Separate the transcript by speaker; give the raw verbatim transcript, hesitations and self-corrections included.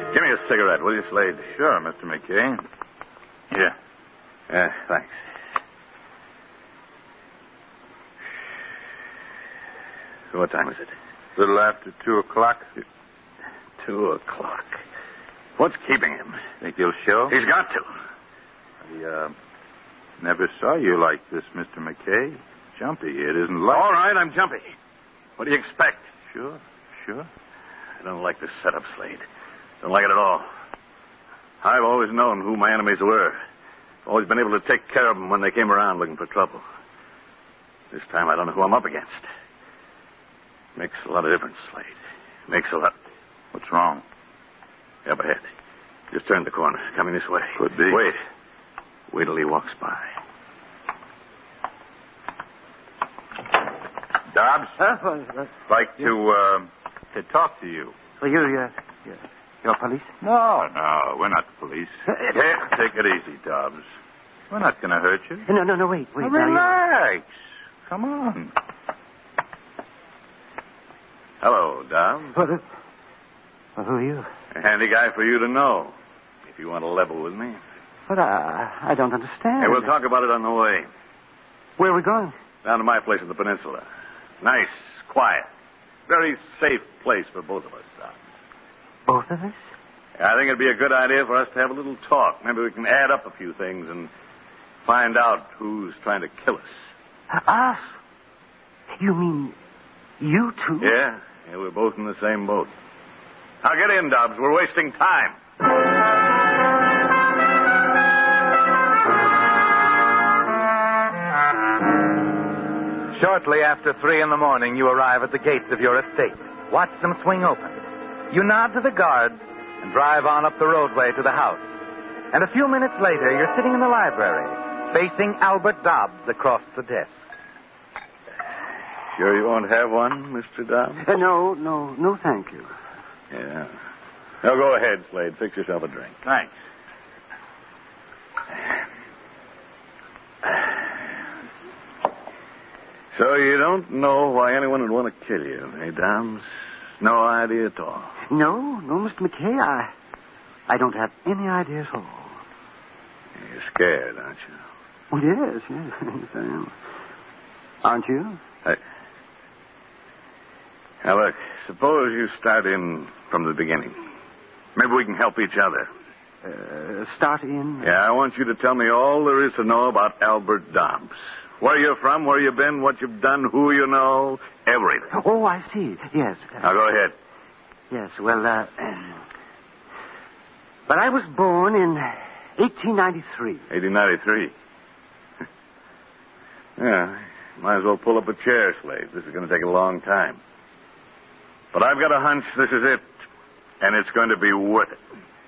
Speaker 1: Give me a cigarette, will you, Slade?
Speaker 2: Sure, Mister McKay. Here.
Speaker 1: Yeah, thanks. So what time is it?
Speaker 2: A little after two o'clock.
Speaker 1: Two o'clock. What's keeping him?
Speaker 2: Think he'll show?
Speaker 1: He's got to.
Speaker 2: I, uh, never saw you like this, Mister McKay. Jumpy. It isn't like...
Speaker 1: All right, I'm jumpy. What do you expect?
Speaker 2: Sure, sure.
Speaker 1: I don't like this setup, Slade. Don't like it at all. I've always known who my enemies were. Always been able to take care of them when they came around looking for trouble. This time I don't know who I'm up against. Makes a lot of difference, Slade. Makes a lot.
Speaker 2: What's wrong?
Speaker 1: Up ahead. Just turned the corner. Coming this way.
Speaker 2: Could be.
Speaker 1: Wait. Wait till he walks by.
Speaker 2: Dobbs?
Speaker 3: Huh? Uh, uh,
Speaker 2: Like to, uh, to talk to you.
Speaker 3: well, you're, you're, you're, you're police?
Speaker 2: No, no, we're not the police.
Speaker 3: Uh,
Speaker 2: Here, take it easy, Dobbs. We're not going to hurt you.
Speaker 3: No, no, no, wait, wait.
Speaker 2: Now,
Speaker 3: now,
Speaker 2: relax. Come on.
Speaker 1: Hello, Dom.
Speaker 3: Well, uh, well, who are you?
Speaker 1: A handy guy for you to know, if you want to level with me.
Speaker 3: But I, I don't understand.
Speaker 1: Hey, we'll talk about it on the way.
Speaker 3: Where are we going?
Speaker 1: Down to my place at the peninsula. Nice, quiet, very safe place for both of us, Dom.
Speaker 3: Both of us?
Speaker 1: I think it'd be a good idea for us to have a little talk. Maybe we can add up a few things and find out who's trying to kill us.
Speaker 3: Us? You mean you two?
Speaker 1: Yeah, yeah, we're both in the same boat. Now get in, Dobbs. We're wasting time.
Speaker 4: Shortly after three in the morning, you arrive at the gates of your estate. Watch them swing open. You nod to the guards and drive on up the roadway to the house. And a few minutes later, you're sitting in the library, facing Albert Dobbs across the desk.
Speaker 1: Sure you won't have one, Mister Dobbs?
Speaker 3: Uh, no, no, no, thank you.
Speaker 1: Yeah. Now go ahead, Slade. Fix yourself a drink.
Speaker 2: Thanks.
Speaker 1: So you don't know why anyone would want to kill you, eh, Dobbs? No idea at all.
Speaker 3: No, no, Mister McKay, I, I don't have any idea at all.
Speaker 1: You're scared, aren't you?
Speaker 3: Well, yes, yes, yes, I am. Aren't you?
Speaker 1: I... Now, look, suppose you start in from the beginning. Maybe we can help each other.
Speaker 3: Uh, start in?
Speaker 1: Yeah, I want you to tell me all there is to know about Albert Dobbs. Where you're from, where you've been, what you've done, who you know, everything.
Speaker 3: Oh, I see. Yes.
Speaker 1: Now, go ahead.
Speaker 3: Yes, well, uh... But I was born in eighteen ninety-three.
Speaker 1: eighteen ninety-three. Yeah, might as well pull up a chair, Slade. This is going to take a long time. But I've got a hunch this is it, and it's going to be worth it.